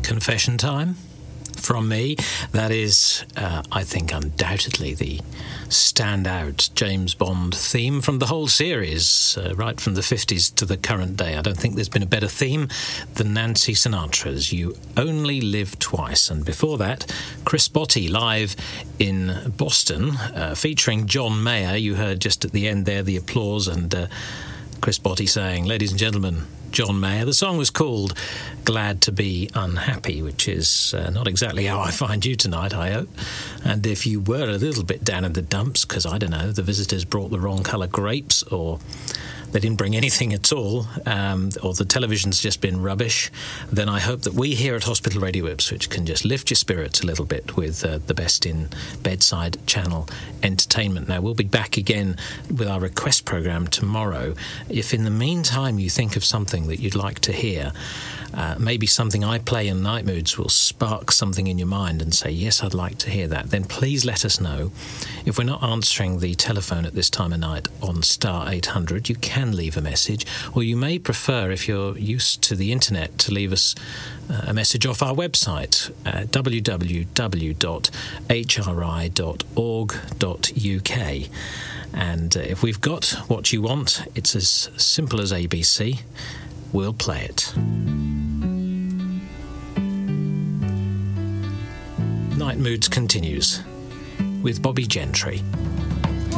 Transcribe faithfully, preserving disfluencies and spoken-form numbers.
confession time from me. That is, uh, I think, undoubtedly the standout James Bond theme from the whole series, uh, right from the fifties to the current day. I don't think there's been a better theme than Nancy Sinatra's You Only Live Twice. And before that, Chris Botti live in Boston, uh, featuring John Mayer. You heard just at the end there the applause and uh, Chris Botti saying, "Ladies and gentlemen, John Mayer." The song was called Glad to Be Unhappy, which is uh, not exactly how I find you tonight, I hope. And if you were a little bit down in the dumps, because, I don't know, the visitors brought the wrong colour grapes, or they didn't bring anything at all, um, or the television's just been rubbish, then I hope that we here at Hospital Radio Ipswich can just lift your spirits a little bit with uh, the best in bedside channel entertainment. Now, we'll be back again with our request programme tomorrow. If in the meantime you think of something that you'd like to hear, uh, maybe something I play in Night Moods will spark something in your mind and say, yes, I'd like to hear that, then please let us know. If we're not answering the telephone at this time of night on star eight hundred, you can leave a message, or you may prefer, if you're used to the internet, to leave us uh, a message off our website, uh, w w w dot h r i dot org dot u k. And uh, if we've got what you want, it's as simple as A B C. We'll play it. Night Moods continues with Bobby Gentry.